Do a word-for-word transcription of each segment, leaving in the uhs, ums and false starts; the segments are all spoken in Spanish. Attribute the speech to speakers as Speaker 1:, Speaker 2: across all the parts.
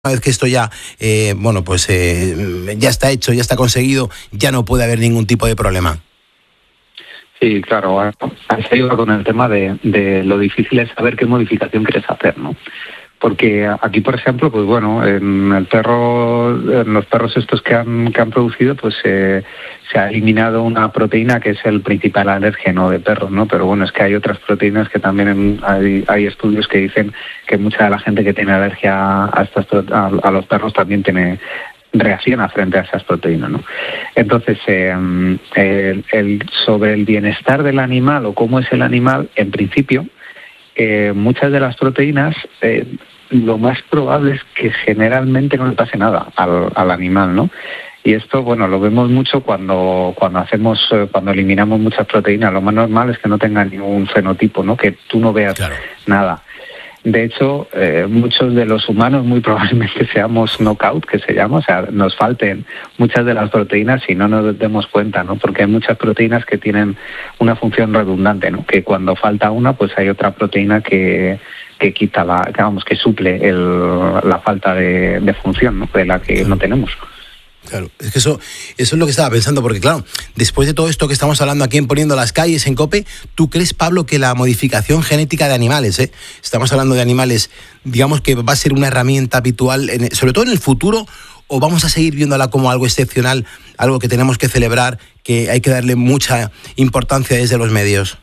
Speaker 1: Una vez que esto ya, eh, bueno, pues eh, ya está hecho, ya está conseguido, ya no puede haber ningún tipo de problema.
Speaker 2: Sí, claro, has ido con el tema de, de lo difícil es saber qué modificación quieres hacer, ¿no? Porque aquí, por ejemplo, pues bueno, en el perro, en los perros estos que han, que han producido, pues eh, se ha eliminado una proteína que es el principal alérgeno de perros, ¿no? Pero bueno, es que hay otras proteínas que también hay, hay estudios que dicen que mucha de la gente que tiene alergia a, estas, a, a los perros también tiene reacciona frente a esas proteínas, ¿no? Entonces, eh, el, el, sobre el bienestar del animal o cómo es el animal, en principio, eh, muchas de las proteínas, eh, lo más probable es que generalmente no le pase nada al, al animal, ¿no? Y esto, bueno, lo vemos mucho cuando cuando hacemos, eh, cuando eliminamos muchas proteínas. Lo más normal es que no tenga ningún fenotipo, ¿no? Que tú no veas claro. nada. De hecho, eh, muchos de los humanos muy probablemente seamos knockout, que se llama, o sea, nos falten muchas de las proteínas y no nos demos cuenta, ¿no? Porque hay muchas proteínas que tienen una función redundante, ¿no? Que cuando falta una, pues hay otra proteína que, que quita la, que, vamos, que suple el, la falta de, de función, ¿no? De la que claro. no tenemos.
Speaker 1: Claro, es que eso, eso es lo que estaba pensando, porque claro, después de todo esto que estamos hablando aquí en Poniendo las Calles, en COPE, ¿tú crees, Pablo, que la modificación genética de animales, eh, estamos hablando de animales, digamos que va a ser una herramienta habitual, en, sobre todo en el futuro, o vamos a seguir viéndola como algo excepcional, algo que tenemos que celebrar, que hay que darle mucha importancia desde los medios?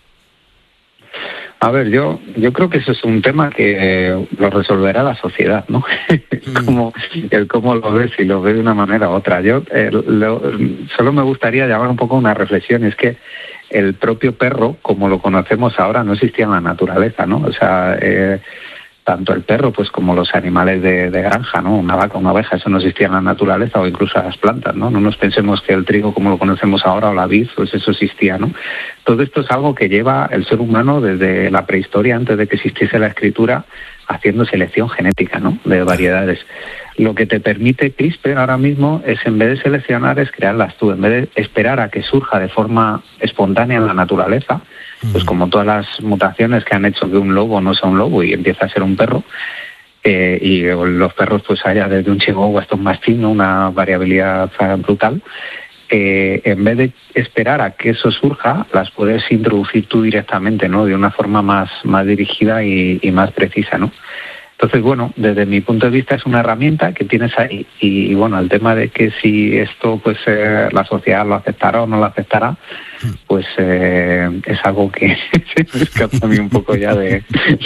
Speaker 2: A ver, yo yo creo que eso es un tema que eh, lo resolverá la sociedad, ¿no? Mm. Como, el cómo lo ves, si lo ves de una manera u otra. Yo eh, lo, solo me gustaría llamar un poco una reflexión, es que el propio perro, como lo conocemos ahora, no existía en la naturaleza, ¿no? O sea, eh, tanto el perro pues como los animales de, de granja, ¿no? Una vaca, una oveja, eso no existía en la naturaleza, o incluso las plantas, ¿no? No nos pensemos que el trigo como lo conocemos ahora o la vid, pues eso existía, ¿no? Todo esto es algo que lleva el ser humano desde la prehistoria, antes de que existiese la escritura, haciendo selección genética, ¿no? De variedades. Lo que te permite CRISPR ahora mismo es, en vez de seleccionar, es crearlas tú. En vez de esperar a que surja de forma espontánea en la naturaleza, pues como todas las mutaciones que han hecho que un lobo no sea un lobo y empieza a ser un perro, eh, y los perros pues haya desde un chihuahua hasta un mastín, ¿no? Una variabilidad brutal. Eh, en vez de esperar a que eso surja, las puedes introducir tú directamente, ¿no? De una forma más, más dirigida y, y más precisa, ¿no? Entonces, bueno, desde mi punto de vista es una herramienta que tienes ahí y, y bueno, el tema de que si esto, pues eh, la sociedad lo aceptará o no lo aceptará, pues eh, es algo que se me escapa a mí un poco ya de...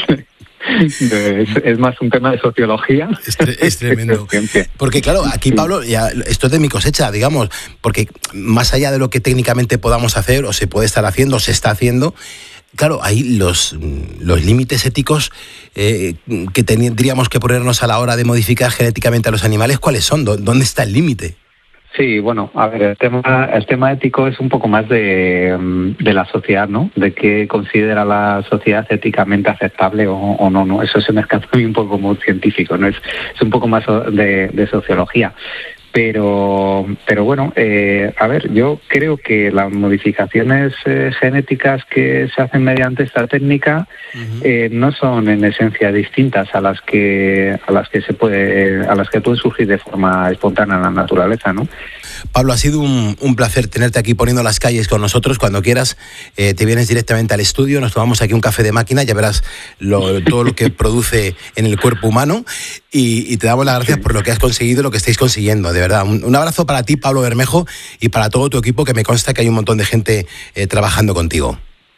Speaker 2: de es, es más un tema de sociología.
Speaker 1: Es, es tremendo. Porque claro, aquí, Pablo, ya, esto es de mi cosecha, digamos, porque más allá de lo que técnicamente podamos hacer o se puede estar haciendo o se está haciendo, claro, hay los, los límites éticos eh, que tendríamos que ponernos a la hora de modificar genéticamente a los animales. ¿Cuáles son? ¿Dónde está el límite?
Speaker 2: Sí, bueno, a ver, el tema, el tema ético es un poco más de, de la sociedad, ¿no? De qué considera la sociedad éticamente aceptable o, o no, ¿no? Eso se me escapa a mí un poco como científico, ¿no? Es, es un poco más de, de sociología. Pero, pero bueno, eh, a ver, yo creo que las modificaciones eh, genéticas que se hacen mediante esta técnica uh-huh. eh, no son en esencia distintas a las que a las que se puede a las que pueden surgir de forma espontánea en la naturaleza, ¿no?
Speaker 1: Pablo, ha sido un, un placer tenerte aquí Poniendo las Calles con nosotros. Cuando quieras, eh, te vienes directamente al estudio, nos tomamos aquí un café de máquina, ya verás lo, todo lo que produce en el cuerpo humano y, y te damos las gracias sí. por lo que has conseguido y lo que estáis consiguiendo, de verdad. Un, un abrazo para ti, Pablo Bermejo, y para todo tu equipo, que me consta que hay un montón de gente eh, trabajando contigo.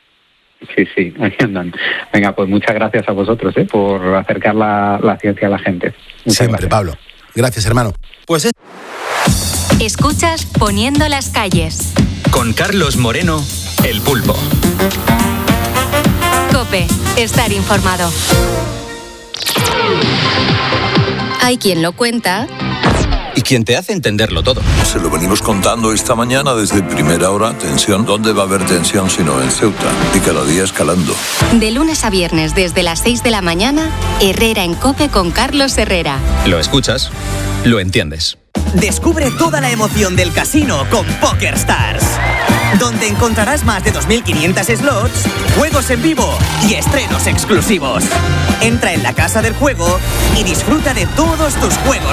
Speaker 2: Sí, sí, ahí andan. Venga, pues muchas gracias a vosotros eh, por acercar la, la ciencia a la gente. Muchas
Speaker 1: Siempre,
Speaker 2: gracias.
Speaker 1: Pablo. Gracias, hermano. Pues es...
Speaker 3: Escuchas Poniendo las Calles.
Speaker 4: Con Carlos Moreno, El Pulpo.
Speaker 3: COPE, estar informado. Hay quien lo cuenta...
Speaker 4: y quien te hace entenderlo todo.
Speaker 5: Se lo venimos contando esta mañana desde primera hora. Tensión. ¿Dónde va a haber tensión sino en Ceuta? Y cada día escalando.
Speaker 3: De lunes a viernes desde las seis de la mañana, Herrera en COPE con Carlos Herrera.
Speaker 4: Lo escuchas, lo entiendes.
Speaker 6: Descubre toda la emoción del casino con PokerStars. donde encontrarás más de dos mil quinientos slots, juegos en vivo y estrenos exclusivos. Entra en la casa del juego y disfruta de todos tus juegos